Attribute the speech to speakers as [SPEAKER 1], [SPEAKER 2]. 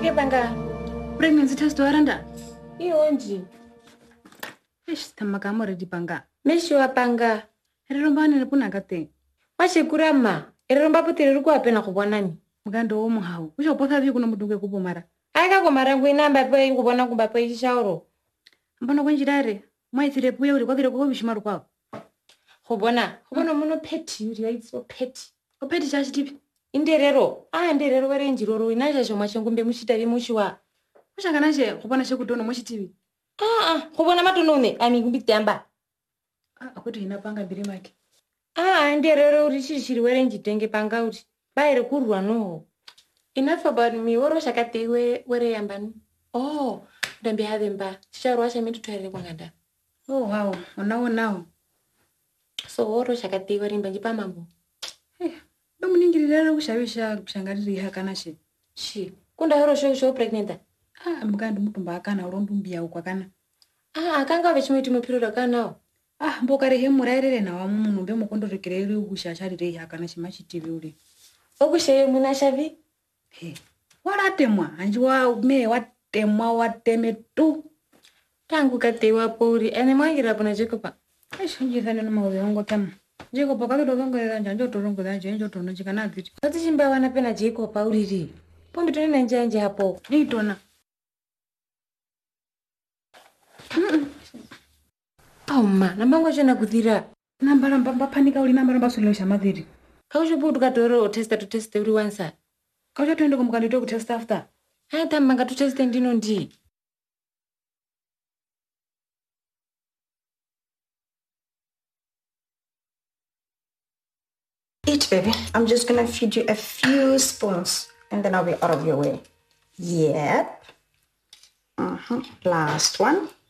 [SPEAKER 1] Chike panga.
[SPEAKER 2] Pregnancy test waranda.
[SPEAKER 1] Ionji.
[SPEAKER 2] Tama kama ready panga.
[SPEAKER 1] Meshi wa panga.
[SPEAKER 2] Erombani nepuna kate.
[SPEAKER 1] Wache kurama. Eromba puti ruku apena kubonani.
[SPEAKER 2] Mugando omo hau. Usho potha vi kuna mudunge kupomara.
[SPEAKER 1] Aika komara kuinamba pe kubona kumba pe ishauro.
[SPEAKER 2] Mbona kwenjirare? Mwaithire puye uri kwakire ko bishimaru kwao.
[SPEAKER 1] Kubona muno peti uri right so peti.
[SPEAKER 2] Opeti chachi tipi.
[SPEAKER 1] Nderero were njiroro inaja shoma chengumbe mushitavi mushiwa.
[SPEAKER 2] Ushakanaje kubona shekutono mushitivi.
[SPEAKER 1] Kubona matonone amikumbitamba.
[SPEAKER 2] Akuti ina panga mbiri make.
[SPEAKER 1] Nderero uri shishiri were njitenge panga uri. Baire kurwa no. Enough about me. Woro shakati were yambani. Don't be having ba. Sharwa shamitu tuhere kwanganda.
[SPEAKER 2] Oh wow. Now.
[SPEAKER 1] So woro shakati were mbanji pa mambo.
[SPEAKER 2] Muningirira kushawisha kushangariri hakanashi.
[SPEAKER 1] Kunda horo show pregnant.
[SPEAKER 2] Mugandi mutumba akana urondumbia ukwakana.
[SPEAKER 1] Akanga vechimiti mupiro kana.
[SPEAKER 2] Mbokare hemurairere na wa munumbe mukondorikireri ukushasharire hakanashi machitivi uri.
[SPEAKER 1] Okushe munashavi?
[SPEAKER 2] Waratemwa anjiwa me wateme tu.
[SPEAKER 1] Tangu katewa pori ene mwangira pona Jacob.
[SPEAKER 2] Shonjithana na mawe ongo tamu. Jacob akado zongo njanjo torongo danje njo tono chikana dhiti.
[SPEAKER 1] Ati chimba wana pena Jacob auriri. Pombi tone nje hapo.
[SPEAKER 2] Nitona.
[SPEAKER 1] Namango chena kuthira.
[SPEAKER 2] Nambara mbamba panika uli nambara mbasolosha madhiri.
[SPEAKER 1] Kausho putu katoro test uri wansa.
[SPEAKER 2] Kausho tuende kumkandito ku test after.
[SPEAKER 1] Hata manga tu test ndino ndi.
[SPEAKER 3] Eat, baby. I'm just gonna feed you a few spoons and then I'll be out of your way. Yep. Last one.